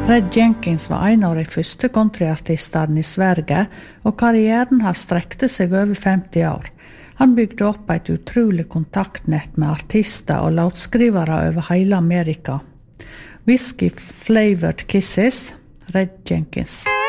Red Jenkins var en av de første countryartistene i Sverige, og karrieren har strekte seg over 50 år. Han bygde opp et utrolig kontaktnett med artister og låtskrivere over hele Amerika. Whiskey Flavored Kisses, Red Jenkins.